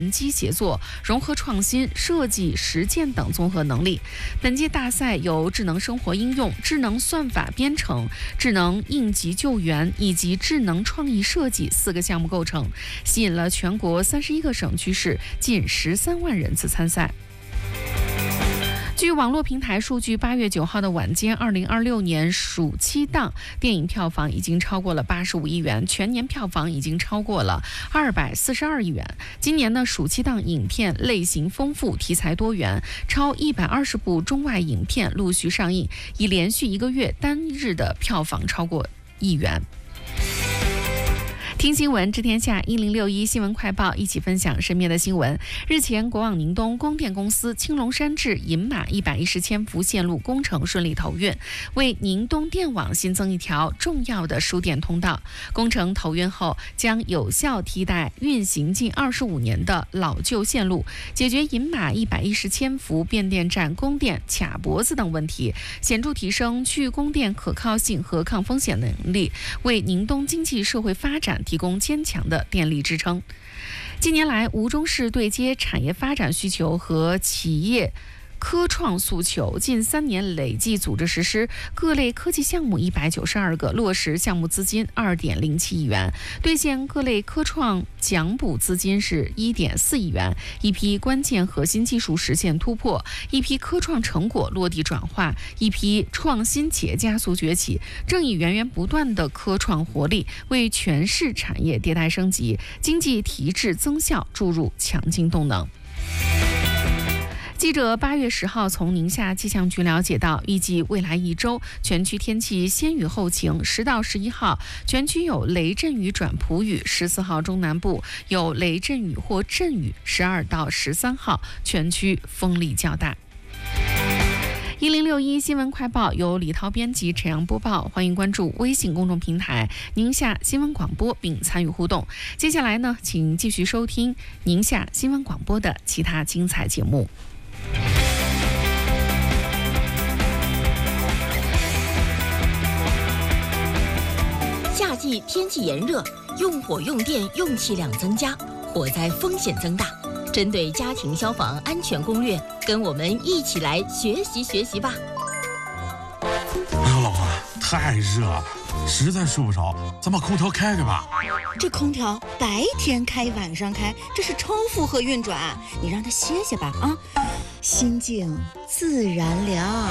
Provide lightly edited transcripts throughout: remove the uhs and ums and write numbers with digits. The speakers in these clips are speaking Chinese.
人机协作、融合创新、设计实践等综合能力。本届大赛由智能生活应用、智能算法编程、智能应急救援以及智能创意设计4个项目构成，吸引了全国31个省区市近13万人次参赛。据网络平台数据，8月9号的晚间，2026年暑期档电影票房已经超过了85亿元，全年票房已经超过了242亿元。今年呢，暑期档影片类型丰富，题材多元，超120部中外影片陆续上映，已连续1个月单日的票房超过亿元。听新闻知天下1061新闻快报，一起分享身边的新闻。日前，国网宁东供电公司青龙山至银马110千伏线路工程顺利投运，为宁东电网新增一条重要的输电通道。工程投运后，将有效替代运行近25年的老旧线路，解决银马110千伏变电站供电卡脖子等问题，显著提升去供电可靠性和抗风险能力，为宁东经济社会发展提供坚强的电力支撑。近年来，吴忠市对接产业发展需求和企业科创诉求，近3年累计组织实施各类科技项目192个，落实项目资金2.07亿元，兑现各类科创奖补资金是1.4亿元，一批关键核心技术实现突破，一批科创成果落地转化，一批创新企业加速崛起，正以源源不断的科创活力，为全市产业迭代升级、经济提质增效注入强劲动能。记者8月10号从宁夏气象局了解到，预计未来1周全区天气先雨后晴，10到11号全区有雷阵雨转普雨，14号中南部有雷阵雨或阵雨，12到13号全区风力较大。1061新闻快报由李涛编辑，陈阳播报，欢迎关注微信公众平台宁夏新闻广播并参与互动。接下来呢，请继续收听宁夏新闻广播的其他精彩节目。 夏季天气炎热，用火用电用气量增加，火灾风险增大。针对家庭消防安全攻略，跟我们一起来学习学习吧。 哎呦，老婆，太热了，实在睡不着，咱把空调开开吧。 这空调白天开晚上开，这是超负荷运转，你让它歇歇吧啊，心静自然凉。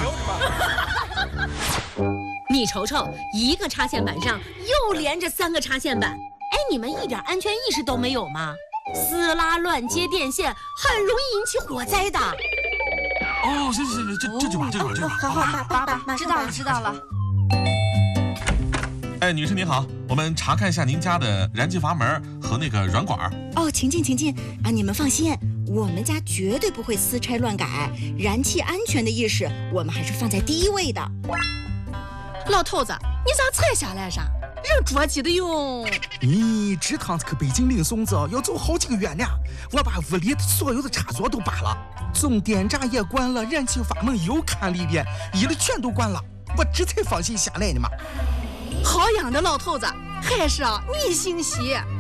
你瞅瞅，一个插线板上又连着3个插线板，哎，你们一点安全意识都没有吗？撕拉乱接电线很容易引起火灾的。 哦，行，这就把。 好，爸，知道了。 哎，女士您好，我们查看一下您家的燃气阀门和那个软管。 哦，请进啊！你们放心，我们家绝对不会私拆乱改，燃气安全的意识我们还是放在第1位的。 老头子，你咋才下来上？人着急的哟。 你这趟子去北京领孙子要走好几个月呢，我把屋里所有的插座都拔了，总电闸也关了，燃气阀门又看了一遍，一了全都关了，我这才放心下来呢嘛。 好样的，老头子，还是你姓喜。哎，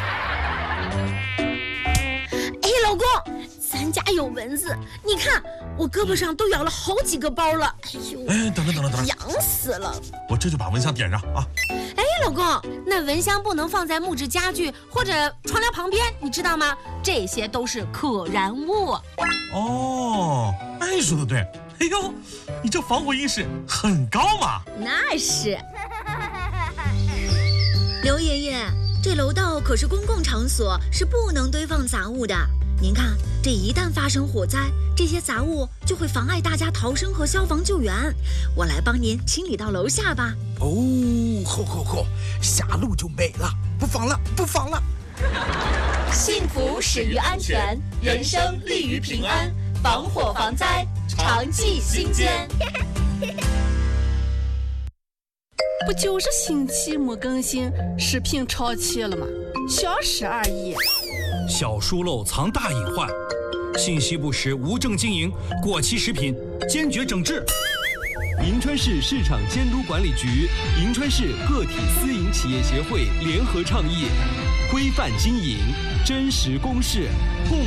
老公，咱家有蚊子，你看我胳膊上都咬了好几个包了。哎呦， 哎，等， 痒死了！ 我这就把蚊香点上啊。 哎，老公，那蚊香不能放在木质家具或者窗帘旁边，你知道吗？这些都是可燃物。 哦，哎，说的对。哎呦，你这防火意识很高嘛。 那是。 刘爷爷，这楼道可是公共场所，是不能堆放杂物的。您看，这一旦发生火灾，这些杂物就会妨碍大家逃生和消防救援。我来帮您清理到楼下吧。 哦，好，下楼就没了，不放了。 幸福始于安全，人生立于平安，防火防灾，常记心间。 不就是星期没更新，视频超期了吗？小事而已。 小疏漏藏大隐患，信息不实无证经营，过期食品坚决整治。 银川市市场监督管理局、银川市个体私营企业协会联合倡议。 规范经营，真实公示，共